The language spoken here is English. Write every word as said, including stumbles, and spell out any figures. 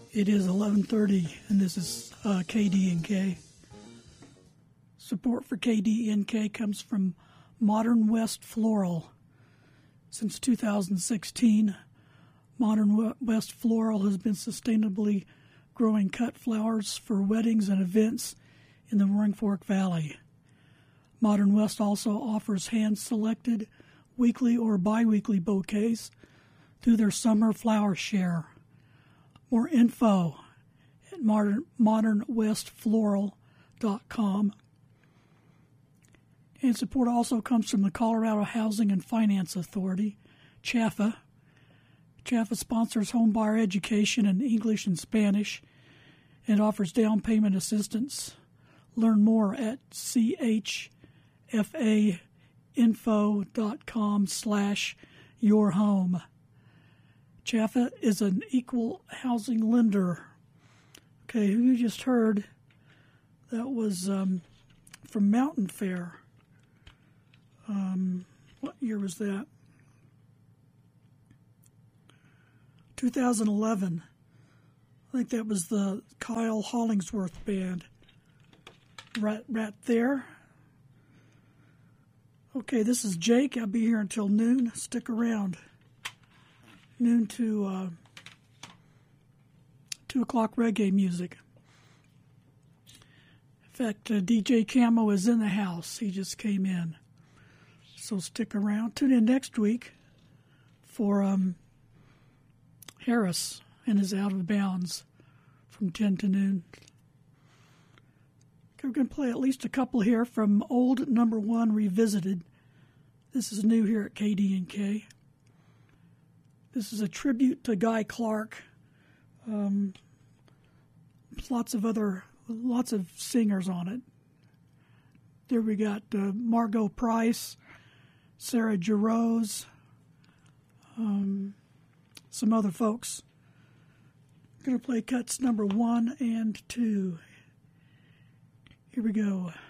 It is eleven thirty, and this is uh, K D N K. Support for K D N K comes from Modern West Floral. Since two thousand sixteen, Modern West Floral has been sustainably growing cut flowers for weddings and events in the Roaring Fork Valley. Modern West also offers hand-selected weekly or bi-weekly bouquets through their summer flower share. More info at modern, modern west floral dot com. And support also comes from the Colorado Housing and Finance Authority, C H A F A. C H A F A sponsors homebuyer education in English and Spanish and offers down payment assistance. Learn more at C H F A info dot com slash your home. C H A F A is an equal housing lender. Okay, who you just heard, that was um, from Mountain Fair. Um, what year was that? two thousand eleven. I think that was the Kyle Hollingsworth band. Right, right there. Okay, this is Jake. I'll be here until noon. Stick around. Noon to uh, two o'clock reggae music. In fact, uh, D J Camo is in the house. He just came in. So stick around. Tune in next week for um, Harris and his Out of Bounds from ten to noon. Okay, we're going to play at least a couple here from Old Number One Revisited. This is new here at K D N K. This is a tribute to Guy Clark. Um, lots of other, lots of singers on it. There we got uh, Margot Price, Sarah Jarosz, um, some other folks. I'm going to play cuts number one and two. Here we go.